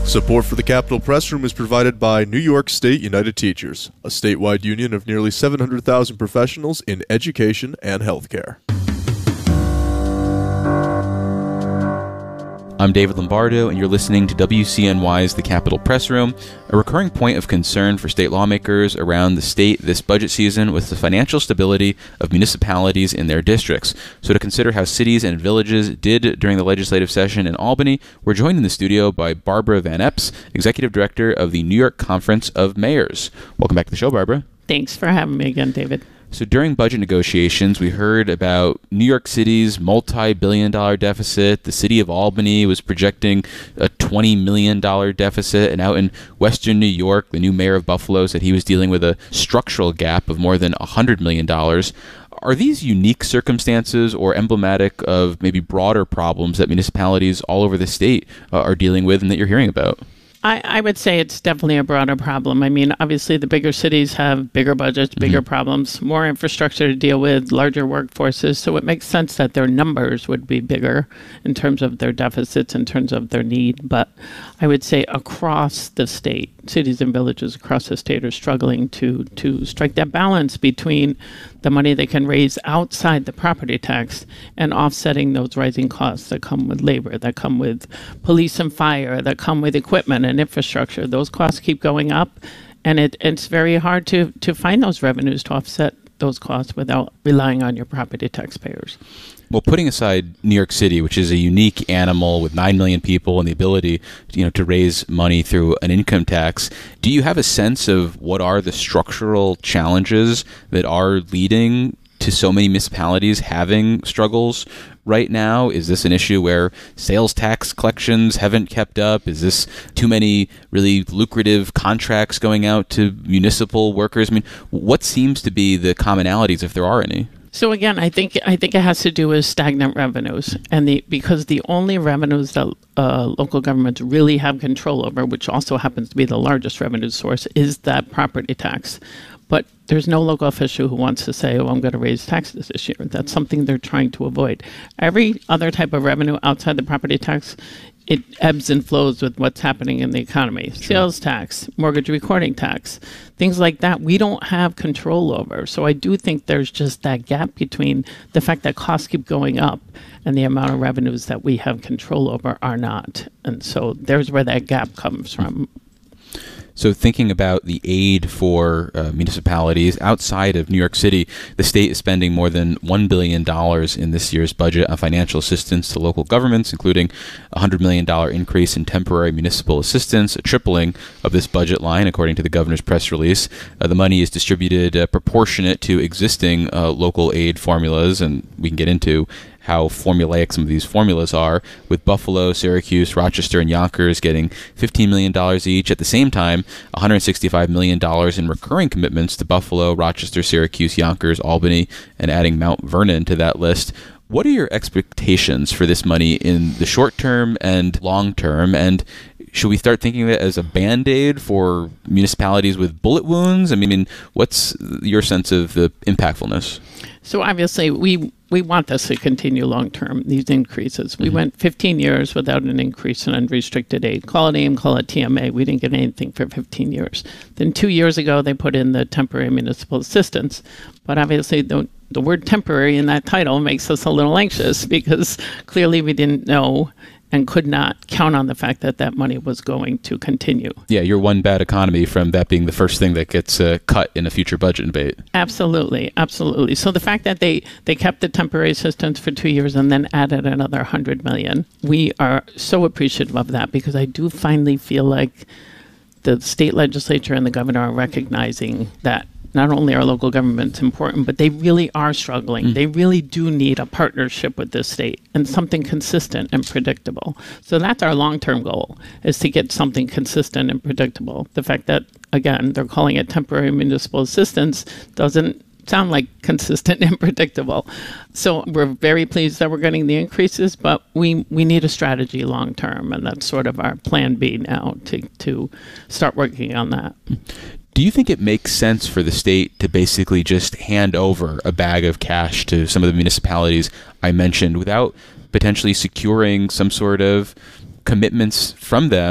Support for the Capitol Press Room is provided by New York State United Teachers, a statewide union of nearly 700,000 professionals in education and healthcare. I'm David Lombardo, and you're listening to WCNY's The Capitol Press Room, a recurring point of concern for state lawmakers around the state this budget season with the financial stability of municipalities in their districts. So to consider how cities and villages did during the legislative session in Albany, we're joined in the studio by Barbara Van Epps, Executive Director of the New York Conference of Mayors. Welcome back to the show, Barbara. Thanks for having me again, David. So during budget negotiations, we heard about New York City's multi-billion-dollar deficit. The city of Albany was projecting a $20 million deficit. And out in Western New York, the new mayor of Buffalo said he was dealing with a structural gap of more than $100 million. Are these unique circumstances or emblematic of maybe broader problems that municipalities all over the state are dealing with and that you're hearing about? I would say it's definitely a broader problem. I mean, obviously, the bigger cities have bigger budgets, bigger problems, more infrastructure to deal with, larger workforces. So it makes sense that their numbers would be bigger in terms of their deficits, in terms of their need. But I would say across the state, cities and villages across the state are struggling to strike that balance between the money they can raise outside the property tax and offsetting those rising costs that come with labor, that come with police and fire, that come with equipment and infrastructure. Those costs keep going up, and it's very hard to find those revenues to offset those costs without relying on your property taxpayers. Well, putting aside New York City, which is a unique animal with 9 million people and the ability, to raise money through an income tax, do you have a sense of what are the structural challenges that are leading to so many municipalities having struggles right now? Is this an issue where sales tax collections haven't kept up? Is this too many really lucrative contracts going out to municipal workers? I mean, what seems to be the commonalities, if there are any? So again, I think it has to do with stagnant revenues, and because the only revenues that local governments really have control over, which also happens to be the largest revenue source, is that property tax. But there's no local official who wants to say, I'm going to raise taxes this year. That's something they're trying to avoid. Every other type of revenue outside the property tax, it ebbs and flows with what's happening in the economy. Sure. Sales tax, mortgage recording tax, things like that, we don't have control over. So I do think there's just that gap between the fact that costs keep going up and the amount of revenues that we have control over are not. And so there's where that gap comes from. So thinking about the aid for municipalities outside of New York City, the state is spending more than $1 billion in this year's budget on financial assistance to local governments, including a $100 million increase in temporary municipal assistance, a tripling of this budget line, according to the governor's press release. The money is distributed proportionate to existing local aid formulas, and we can get into how formulaic some of these formulas are, with Buffalo, Syracuse, Rochester, and Yonkers getting $15 million each. At the same time, $165 million in recurring commitments to Buffalo, Rochester, Syracuse, Yonkers, Albany, and adding Mount Vernon to that list. What are your expectations for this money in the short term and long term? And should we start thinking of it as a Band-Aid for municipalities with bullet wounds? I mean, what's your sense of the impactfulness? So obviously, we want this to continue long-term, these increases. We went 15 years without an increase in unrestricted aid. Call it AIM, call it TMA. We didn't get anything for 15 years. Then 2 years ago, they put in the temporary municipal assistance. But obviously, the word temporary in that title makes us a little anxious because clearly we didn't know and could not count on the fact that that money was going to continue. Yeah, you're one bad economy from that being the first thing that gets cut in a future budget debate. Absolutely, absolutely. So the fact that they kept the temporary assistance for 2 years and then added another $100 million, we are so appreciative of that because I do finally feel like the state legislature and the governor are recognizing that not only are local governments important, but they really are struggling. They really do need a partnership with the state and something consistent and predictable. So that's our long-term goal, is to get something consistent and predictable. The fact that, again, they're calling it temporary municipal assistance doesn't sound like consistent and predictable. So we're very pleased that we're getting the increases, but we need a strategy long-term, and that's sort of our plan B now to start working on that. Do you think it makes sense for the state to basically just hand over a bag of cash to some of the municipalities I mentioned without potentially securing some sort of commitments from them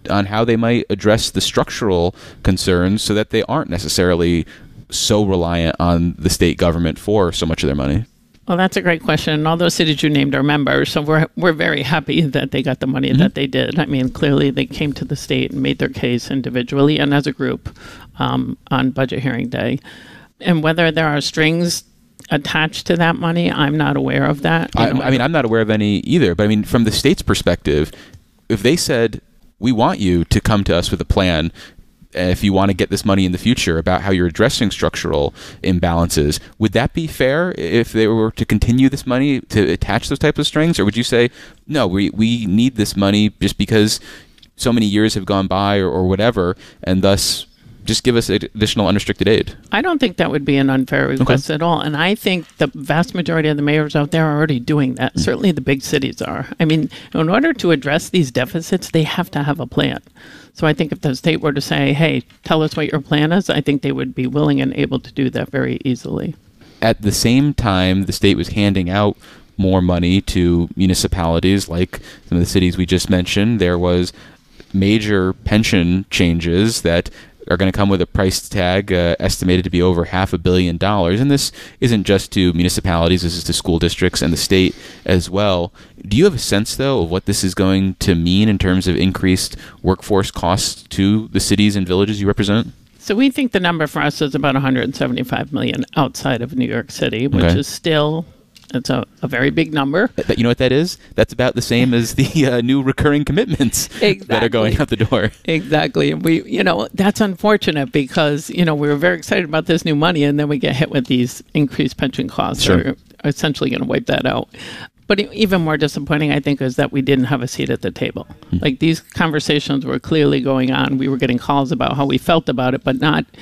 on how they might address the structural concerns so that they aren't necessarily so reliant on the state government for so much of their money? Well, that's a great question. And all those cities you named are members, so we're very happy that they got the money that they did. I mean, clearly they came to the state and made their case individually and as a group on budget hearing day. And whether there are strings attached to that money, I'm not aware of that. I mean, I'm not aware of any either. But I mean, from the state's perspective, if they said, we want you to come to us with a plan if you want to get this money in the future about how you're addressing structural imbalances, would that be fair if they were to continue this money to attach those types of strings? Or would you say, no, we need this money just because so many years have gone by or whatever, and thus just give us additional unrestricted aid? I don't think that would be an unfair request at all. And I think the vast majority of the mayors out there are already doing that. Certainly the big cities are. I mean, in order to address these deficits, they have to have a plan. So I think if the state were to say, hey, tell us what your plan is, I think they would be willing and able to do that very easily. At the same time, the state was handing out more money to municipalities like some of the cities we just mentioned. There was major pension changes that are going to come with a price tag estimated to be over $500 million. And this isn't just to municipalities, this is to school districts and the state as well. Do you have a sense, though, of what this is going to mean in terms of increased workforce costs to the cities and villages you represent? So we think the number for us is about $175 million outside of New York City, which is still... It's a very big number. You know what that is? That's about the same as the new recurring commitments that are going out the door. Exactly. And that's unfortunate because, we were very excited about this new money and then we get hit with these increased pension costs. Sure. That are essentially going to wipe that out. But even more disappointing, I think, is that we didn't have a seat at the table. Like, these conversations were clearly going on. We were getting calls about how we felt about it, but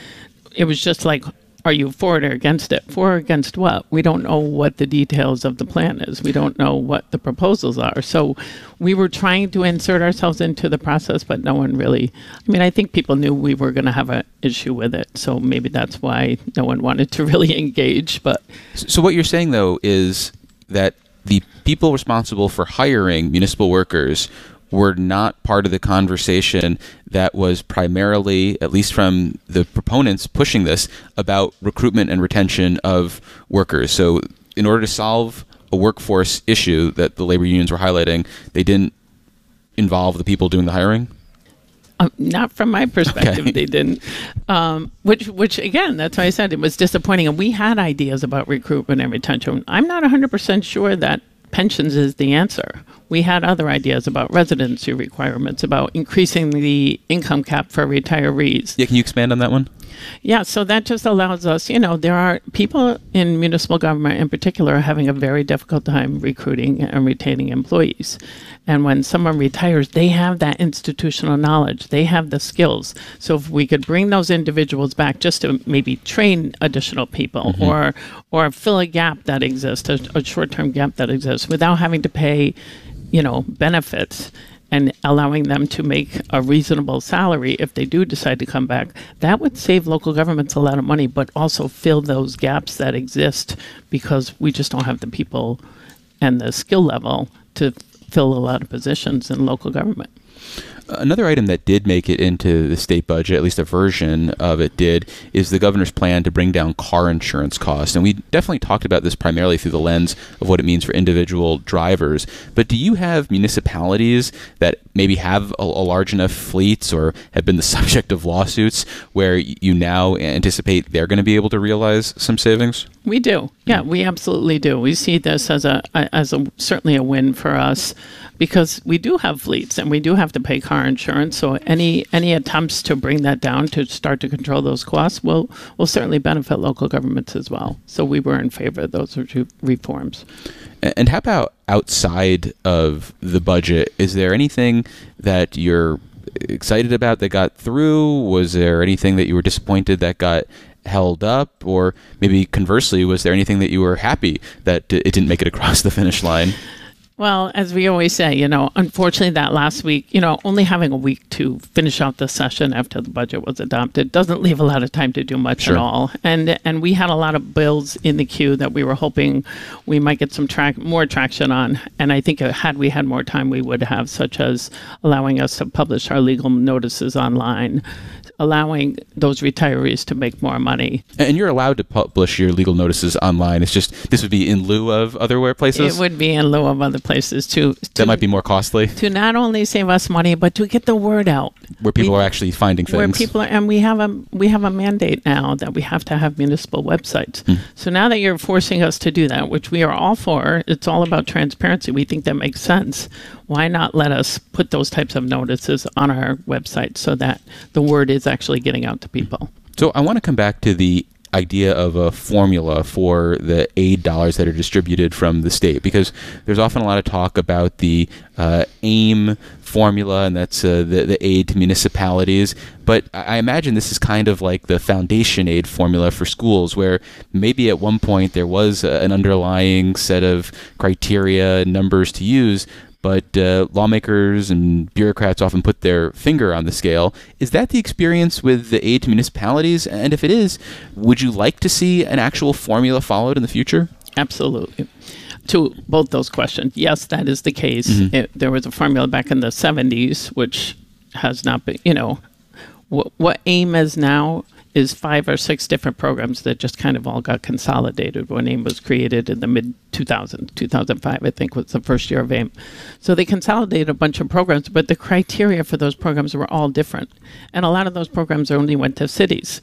it was just like, are you for it or against it? For or against what? We don't know what the details of the plan is. We don't know what the proposals are. So we were trying to insert ourselves into the process, but no one really... I think people knew we were going to have an issue with it. So maybe that's why no one wanted to really engage. But So what you're saying, though, is that the people responsible for hiring municipal workers were not part of the conversation that was primarily, at least from the proponents pushing this, about recruitment and retention of workers. So in order to solve a workforce issue that the labor unions were highlighting, they didn't involve the people doing the hiring? Not from my perspective, They didn't. Which again, that's why I said it was disappointing. And we had ideas about recruitment and retention. I'm not 100% sure that pensions is the answer. We had other ideas about residency requirements, about increasing the income cap for retirees. Yeah, can you expand on that one? Yeah, so that just allows us, there are people in municipal government in particular are having a very difficult time recruiting and retaining employees. And when someone retires, they have that institutional knowledge. They have the skills. So if we could bring those individuals back just to maybe train additional people or fill a gap that exists, a short-term gap that exists without having to pay, benefits, and allowing them to make a reasonable salary if they do decide to come back, that would save local governments a lot of money, but also fill those gaps that exist because we just don't have the people and the skill level to fill a lot of positions in local government. Another item that did make it into the state budget, at least a version of it did, is the governor's plan to bring down car insurance costs. And we definitely talked about this primarily through the lens of what it means for individual drivers. But do you have municipalities that maybe have a large enough fleets or have been the subject of lawsuits where you now anticipate they're going to be able to realize some savings? We do. Yeah, we absolutely do. We see this as certainly a win for us because we do have fleets and we do have to pay car insurance. So any attempts to bring that down to start to control those costs will certainly benefit local governments as well. So we were in favor of those reforms. And how about outside of the budget? Is there anything that you're excited about that got through? Was there anything that you were disappointed that got held up? Or maybe conversely, was there anything that you were happy that it didn't make it across the finish line? Well, as we always say, unfortunately that last week, only having a week to finish out the session after the budget was adopted doesn't leave a lot of time to do much at all. And we had a lot of bills in the queue that we were hoping we might get some more traction on. And I think had we had more time, we would have, such as allowing us to publish our legal notices online, allowing those retirees to make more money. And you're allowed to publish your legal notices online. It's just this would be in lieu of other places? It would be in lieu of other places too. That might be more costly. To not only save us money, but to get the word out. Where people are actually finding things. Where people are, and we have a mandate now that we have to have municipal websites. So now that you're forcing us to do that, which we are all for, it's all about transparency. We think that makes sense. Why not let us put those types of notices on our website so that the word is actually getting out to people? So I want to come back to the idea of a formula for the aid dollars that are distributed from the state, because there's often a lot of talk about the AIM formula, and that's the aid to municipalities. But I imagine this is kind of like the foundation aid formula for schools, where maybe at one point there was an underlying set of criteria, numbers to use, but lawmakers and bureaucrats often put their finger on the scale. Is that the experience with the aid to municipalities? And if it is, would you like to see an actual formula followed in the future? Absolutely. To both those questions, yes, that is the case. There was a formula back in the 70s, which has not been, what AIM is now is 5 or 6 different programs that just kind of all got consolidated when AIM was created in the mid-2000s. 2005, I think, was the first year of AIM. So they consolidated a bunch of programs, but the criteria for those programs were all different. And a lot of those programs only went to cities.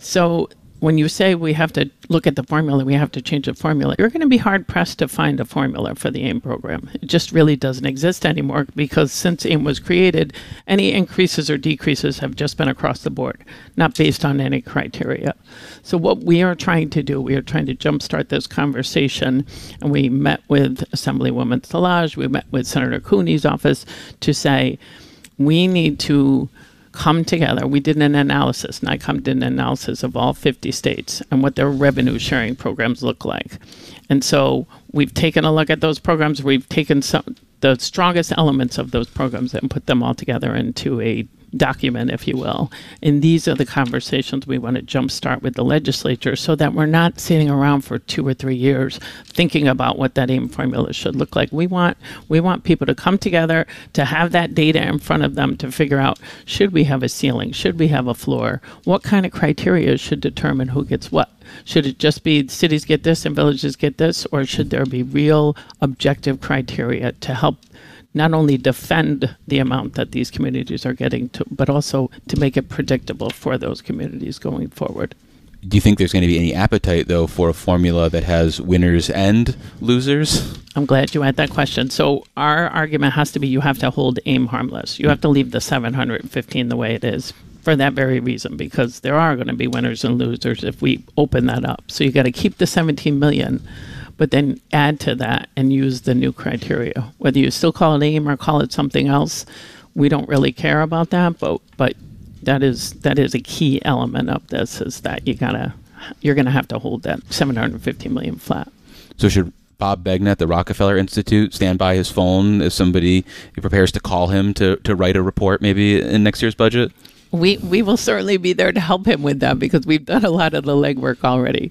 So when you say we have to look at the formula, we have to change the formula, you're going to be hard-pressed to find a formula for the AIM program. It just really doesn't exist anymore, because since AIM was created, any increases or decreases have just been across the board, not based on any criteria. So what we are trying to do, we are trying to jumpstart this conversation, and we met with Assemblywoman Szilagyi, we met with Senator Cooney's office to say, we need to come together. We did an analysis, NICOM did an analysis of all 50 states and what their revenue sharing programs look like. And so we've taken a look at those programs. We've taken the strongest elements of those programs and put them all together into a document, if you will. And these are the conversations we want to jumpstart with the legislature, so that we're not sitting around for 2 or 3 years thinking about what that AIM formula should look like. We want people to come together, to have that data in front of them, to figure out, should we have a ceiling? Should we have a floor? What kind of criteria should determine who gets what? Should it just be cities get this and villages get this, or should there be real objective criteria to help not only defend the amount that these communities are getting, but also to make it predictable for those communities going forward? Do you think there's going to be any appetite, though, for a formula that has winners and losers? I'm glad you had that question. So our argument has to be, you have to hold AIM harmless. You have to leave the 715 the way it is, for that very reason, because there are going to be winners and losers if we open that up. So you got to keep the 17 million, but then add to that and use the new criteria. Whether you still call it AIM or call it something else, we don't really care about that, but that is a key element of this, is that you're gonna have to hold that 750 million flat. So should Bob Begna at the Rockefeller Institute stand by his phone if somebody prepares to call him to write a report maybe in next year's budget? We will certainly be there to help him with that, because we've done a lot of the legwork already.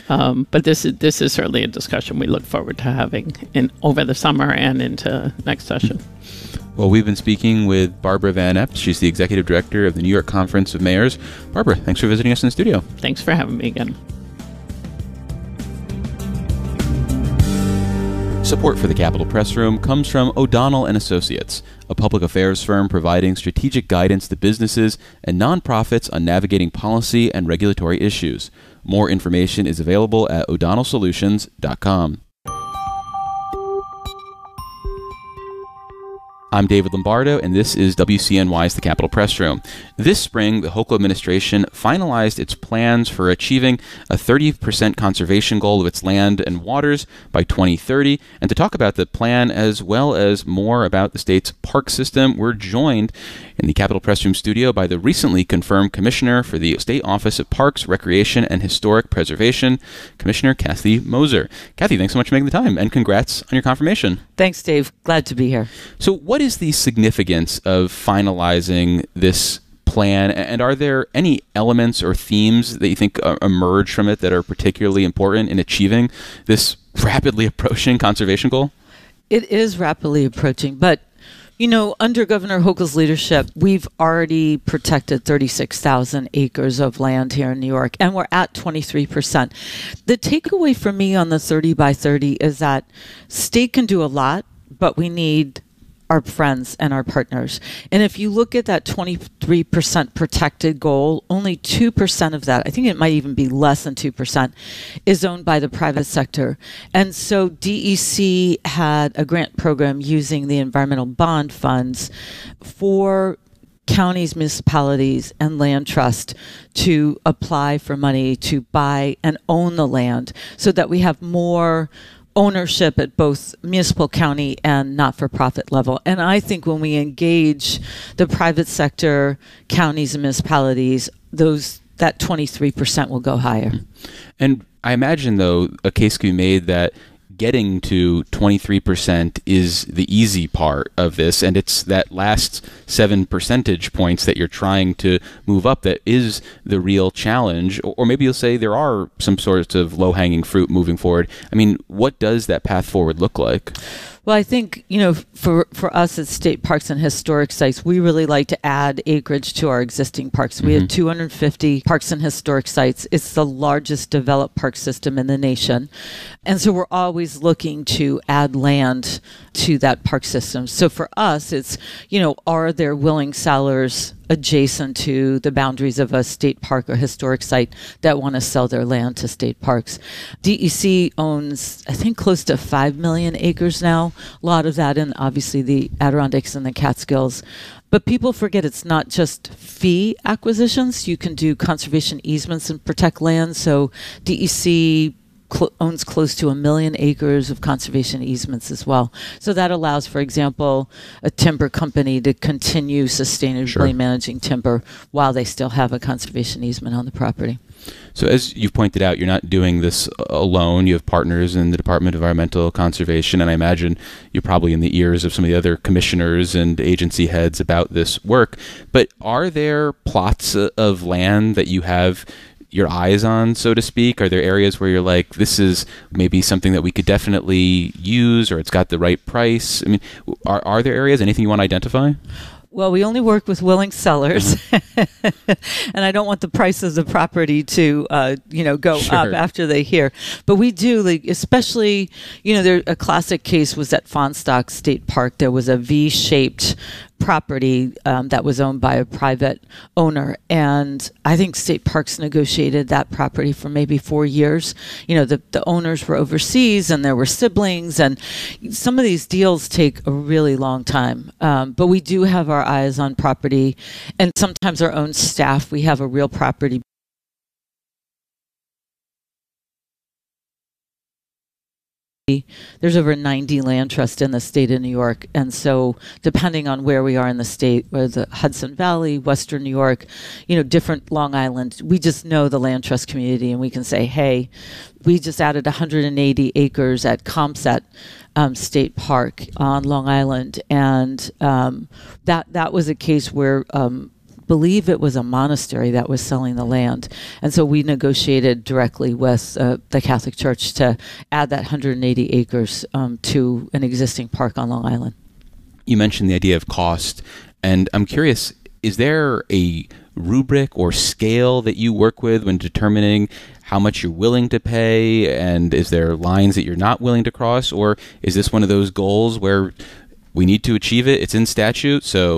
But this is certainly a discussion we look forward to having over the summer and into next session. Well, we've been speaking with Barbara Van Epps. She's the Executive Director of the New York Conference of Mayors. Barbara, thanks for visiting us in the studio. Thanks for having me again. Support for the Capitol Press Room comes from O'Donnell & Associates, a public affairs firm providing strategic guidance to businesses and nonprofits on navigating policy and regulatory issues. More information is available at o'donnellsolutions.com. I'm David Lombardo, and this is WCNY's The Capitol Press Room. This spring, the Hochul administration finalized its plans for achieving a 30% conservation goal of its land and waters by 2030. And to talk about the plan as well as more about the state's park system, we're joined in the Capitol Press Room studio by the recently confirmed Commissioner for the State Office of Parks, Recreation, and Historic Preservation, Commissioner Kathy Moser. Kathy, thanks so much for making the time, and congrats on your confirmation. Thanks, Dave. Glad to be here. So what is the significance of finalizing this plan, and are there any elements or themes that you think emerge from it that are particularly important in achieving this rapidly approaching conservation goal? It is rapidly approaching, but under Governor Hochul's leadership, we've already protected 36,000 acres of land here in New York, and we're at 23%. The takeaway for me on the 30 by 30 is that state can do a lot, but we need our friends and our partners. And if you look at that 23% protected goal, only 2% of that, I think it might even be less than 2%, is owned by the private sector. And so DEC had a grant program using the environmental bond funds for counties, municipalities, and land trust to apply for money to buy and own the land so that we have more ownership at both municipal, county, and not-for-profit level. And I think when we engage the private sector, counties, and municipalities, that 23% will go higher. And I imagine, though, a case can be made that getting to 23% is the easy part of this, and it's that last 7 percentage points that you're trying to move up that is the real challenge. Or maybe you'll say there are some sorts of low-hanging fruit moving forward. I mean, what does that path forward look like? Well, I think, for us at State Parks and Historic Sites, we really like to add acreage to our existing parks. We have 250 parks and historic sites. It's the largest developed park system in the nation. And so we're always looking to add land to that park system. So for us, it's, are there willing sellers adjacent to the boundaries of a state park or historic site that want to sell their land to state parks? DEC owns, I think, close to 5 million acres now. A lot of that in, obviously, the Adirondacks and the Catskills. But people forget it's not just fee acquisitions. You can do conservation easements and protect land. So DEC owns close to 1 million acres of conservation easements as well. So that allows, for example, a timber company to continue sustainably managing timber while they still have a conservation easement on the property. So as you've pointed out, you're not doing this alone. You have partners in the Department of Environmental Conservation, and I imagine you're probably in the ears of some of the other commissioners and agency heads about this work. But are there plots of land that you have your eyes on, so to speak? Are there areas where you're like, this is maybe something that we could definitely use, or it's got the right price? I mean, are there areas, anything you want to identify? Well, we only work with willing sellers, and I don't want the price of the property to, go up after they hear. But we do, especially, a classic case was at Fahnestock State Park. There was a V-shaped property that was owned by a private owner, and I think State Parks negotiated that property for maybe 4 years. The owners were overseas, and there were siblings, and some of these deals take a really long time. But we do have our eyes on property, and sometimes our own staff. We have a real property There's over 90 land trusts in the state of New York, and so depending on where we are in the state, whether the Hudson Valley, Western New York, different Long Island, we just know the land trust community, and we can say, hey, we just added 180 acres at Comset State Park on Long Island, and that was a case where believe it was a monastery that was selling the land. And so we negotiated directly with the Catholic Church to add that 180 acres to an existing park on Long Island. You mentioned the idea of cost, and I'm curious, is there a rubric or scale that you work with when determining how much you're willing to pay, and is there lines that you're not willing to cross, or is this one of those goals where we need to achieve it, it's in statute, so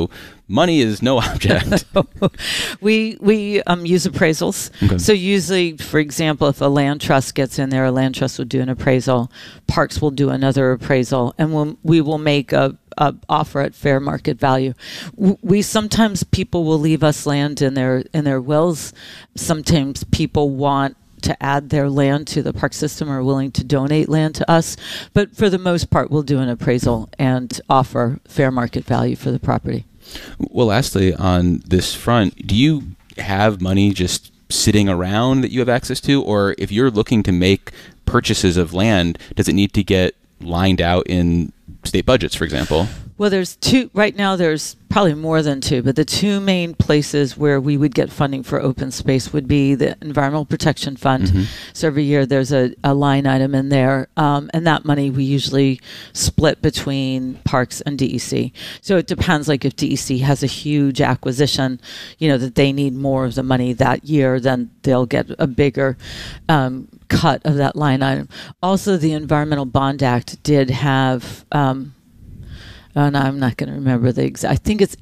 money is no object. We use appraisals. Okay. So usually, for example, if a land trust gets in there, a land trust will do an appraisal. Parks will do another appraisal, and we will make a offer at fair market value. We sometimes people will leave us land in their wills. Sometimes people want to add their land to the park system, are willing to donate land to us. But for the most part, we'll do an appraisal and offer fair market value for the property. Well, lastly, on this front, do you have money just sitting around that you have access to? Or if you're looking to make purchases of land, does it need to get lined out in state budgets, for example? Well, there's two. Right now, there's probably more than two, but the two main places where we would get funding for open space would be the Environmental Protection Fund. Mm-hmm. So every year there's a line item in there, and that money we usually split between Parks and DEC. So it depends, like if DEC has a huge acquisition, that they need more of the money that year, then they'll get a bigger cut of that line item. Also, the Environmental Bond Act did have... and I'm not going to remember the exact. I think it's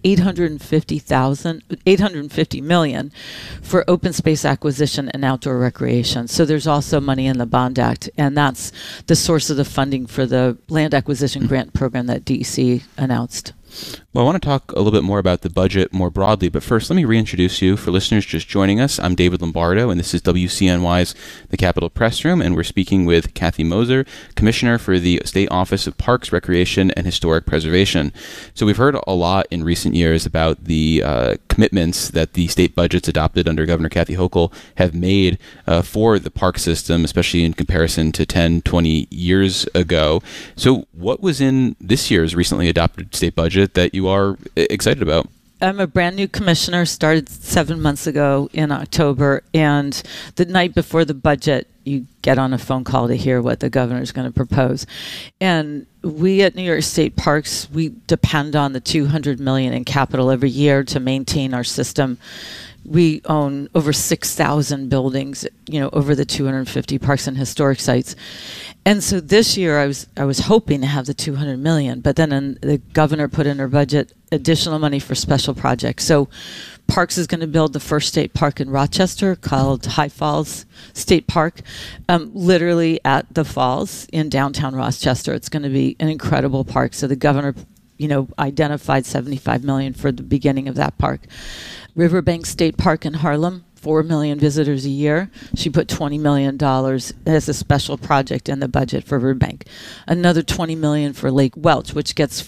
$850 million for open space acquisition and outdoor recreation. So there's also money in the Bond Act, and that's the source of the funding for the land acquisition grant program that DEC announced. Well, I want to talk a little bit more about the budget more broadly, but first let me reintroduce you. For listeners just joining us, I'm David Lombardo, and this is WCNY's The Capitol Press Room, and we're speaking with Kathy Moser, Commissioner for the State Office of Parks, Recreation, and Historic Preservation. So we've heard a lot in recent years about the commitments that the state budgets adopted under Governor Kathy Hochul have made for the park system, especially in comparison to 10, 20 years ago. So what was in this year's recently adopted state budget that you are excited about? I'm a brand new commissioner, started 7 months ago in October, and the night before the budget, you get on a phone call to hear what the governor is going to propose. And we at New York State Parks, we depend on the $200 million in capital every year to maintain our system. We own over 6,000 buildings, over the 250 parks and historic sites. And so this year I was hoping to have the $200 million, but then the governor put in her budget additional money for special projects. So Parks is going to build the first state park in Rochester called High Falls State Park, literally at the falls in downtown Rochester. It's going to be an incredible park. So the governor, identified $75 million for the beginning of that park. Riverbank State Park in Harlem, 4 million visitors a year. She put $20 million as a special project in the budget for Riverbank. Another $20 million for Lake Welch, which gets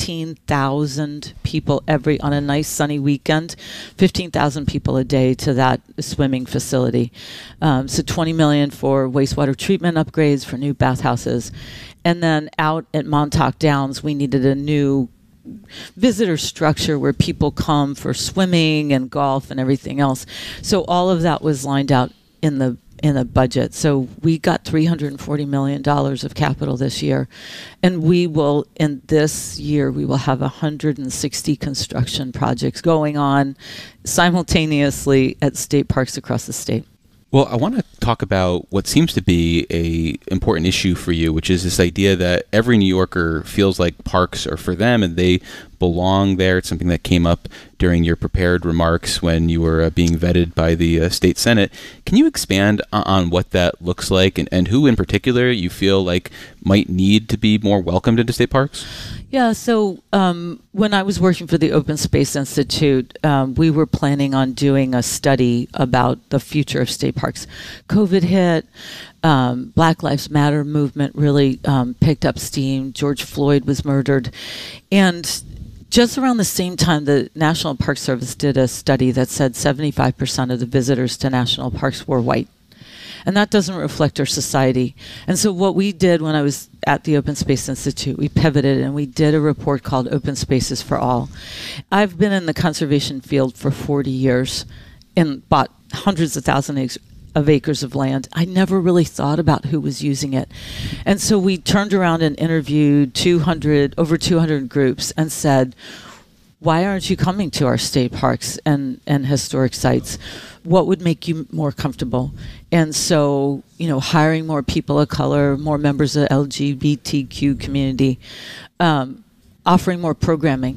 15,000 people on a nice sunny weekend, 15,000 people a day to that swimming facility. So $20 million for wastewater treatment upgrades, for new bathhouses. And then out at Montauk Downs, we needed a new visitor structure where people come for swimming and golf and everything else. So all of that was lined out in the budget. So we got $340 million of capital this year. And in this year, we will have 160 construction projects going on simultaneously at state parks across the state. Well, I want to talk about what seems to be an important issue for you, which is this idea that every New Yorker feels like parks are for them and they belong there. It's something that came up during your prepared remarks when you were being vetted by the state Senate. Can you expand on what that looks like and who in particular you feel like might need to be more welcomed into state parks? Yeah, so when I was working for the Open Space Institute, we were planning on doing a study about the future of state parks. COVID hit, Black Lives Matter movement really picked up steam, George Floyd was murdered, and just around the same time, the National Park Service did a study that said 75% of the visitors to national parks were white. And that doesn't reflect our society. And so what we did when I was at the Open Space Institute, we pivoted and we did a report called Open Spaces for All. I've been in the conservation field for 40 years and bought hundreds of thousands of acres of land. I never really thought about who was using it. And so we turned around and interviewed over 200 groups and said, why aren't you coming to our state parks and historic sites? What would make you more comfortable? And so, hiring more people of color, more members of the LGBTQ community, offering more programming,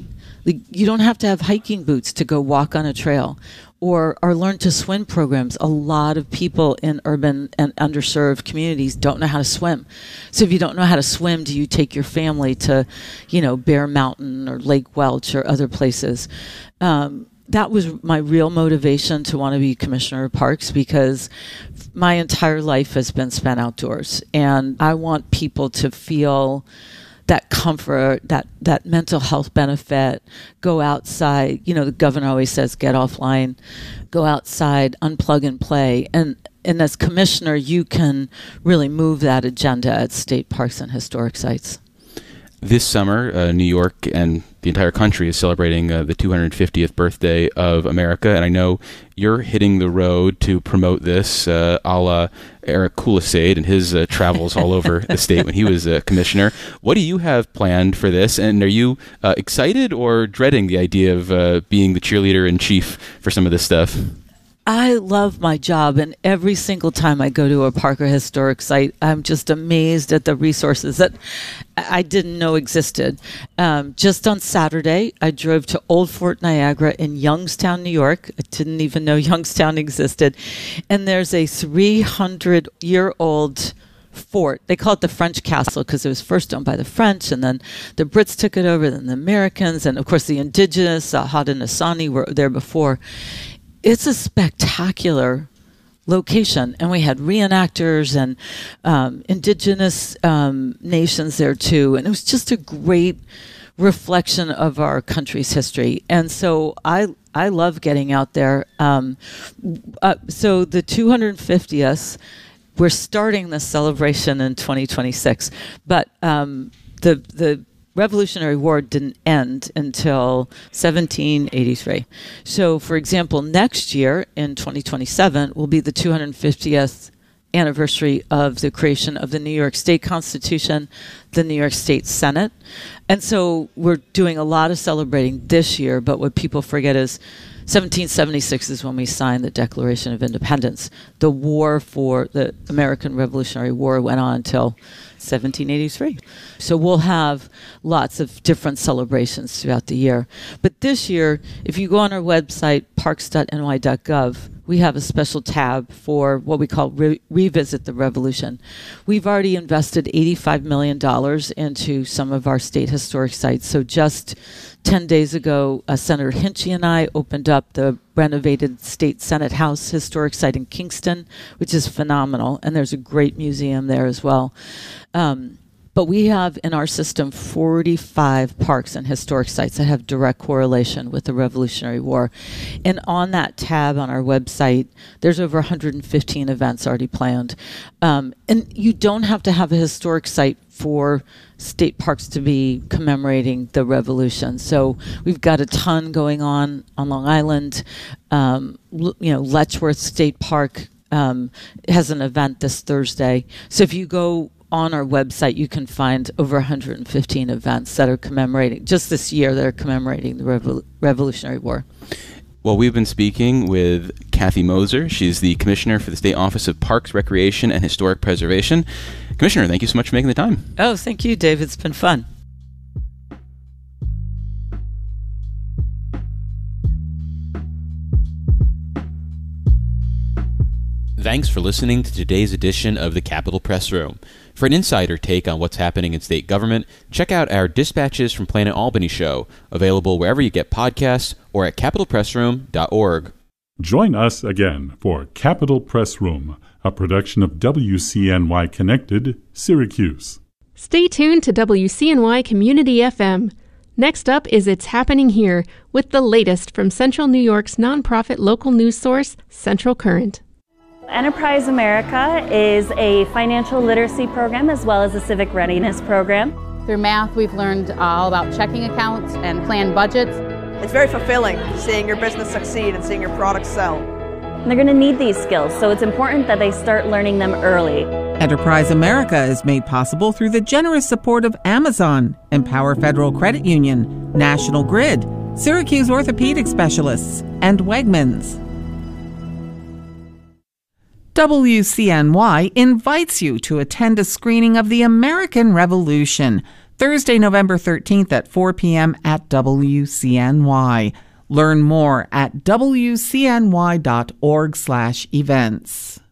Like, you don't have to have hiking boots to go walk on a trail, or our Learn to Swim programs. A lot of people in urban and underserved communities don't know how to swim. So if you don't know how to swim, do you take your family to, Bear Mountain or Lake Welch or other places? That was my real motivation to want to be commissioner of parks, because my entire life has been spent outdoors, and I want people to feel that comfort, that mental health benefit. Go outside. The governor always says, get offline, go outside, unplug and play. And as commissioner, you can really move that agenda at state parks and historic sites. This summer, New York and the entire country is celebrating the 250th birthday of America, and I know you're hitting the road to promote this, a la Eric Kulisade and his travels all over the state when he was commissioner. What do you have planned for this, and are you excited or dreading the idea of being the cheerleader in chief for some of this stuff? I love my job, and every single time I go to a park or historic site, I'm just amazed at the resources that I didn't know existed. Just on Saturday, I drove to Old Fort Niagara in Youngstown, New York. I didn't even know Youngstown existed. And there's a 300-year-old fort. They call it the French Castle because it was first owned by the French, and then the Brits took it over, then the Americans, and of course the indigenous, Haudenosaunee, were there before. It's a spectacular location, and we had reenactors and indigenous nations there too, and it was just a great reflection of our country's history. And so I love getting out there. So the 250th, we're starting the celebration in 2026, but the Revolutionary War didn't end until 1783. So, for example, next year in 2027 will be the 250th anniversary of the creation of the New York State Constitution, the New York State Senate. And so we're doing a lot of celebrating this year, but what people forget is 1776 is when we signed the Declaration of Independence. The war for the American Revolutionary War went on until 1783. So we'll have lots of different celebrations throughout the year. But this year, if you go on our website, parks.ny.gov, we have a special tab for what we call Revisit the Revolution. We've already invested $85 million into some of our state historic sites. So just 10 days ago, Senator Hinchey and I opened up the renovated State Senate House historic site in Kingston, which is phenomenal. And there's a great museum there as well. But we have in our system 45 parks and historic sites that have direct correlation with the Revolutionary War. And on that tab on our website, there's over 115 events already planned. And you don't have to have a historic site for state parks to be commemorating the Revolution. So we've got a ton going on Long Island. Letchworth State Park has an event this Thursday. So if you go on our website, you can find over 115 events that are commemorating, just this year, that are commemorating the Revolutionary War. Well, we've been speaking with Kathy Moser. She's the Commissioner for the State Office of Parks, Recreation, and Historic Preservation. Commissioner, thank you so much for making the time. Oh, thank you, Dave. It's been fun. Thanks for listening to today's edition of the Capitol Press Room. For an insider take on what's happening in state government, check out our Dispatches from Planet Albany show, available wherever you get podcasts or at capitolpressroom.org. Join us again for Capitol Press Room, a production of WCNY Connected, Syracuse. Stay tuned to WCNY Community FM. Next up is It's Happening Here, with the latest from Central New York's nonprofit local news source, Central Current. Enterprise America is a financial literacy program as well as a civic readiness program. Through math, we've learned all about checking accounts and planned budgets. It's very fulfilling seeing your business succeed and seeing your products sell. And they're going to need these skills, so it's important that they start learning them early. Enterprise America is made possible through the generous support of Amazon, Empower Federal Credit Union, National Grid, Syracuse Orthopedic Specialists, and Wegmans. WCNY invites you to attend a screening of The American Revolution, Thursday, November 13th at 4 p.m. at WCNY. Learn more at wcny.org/events.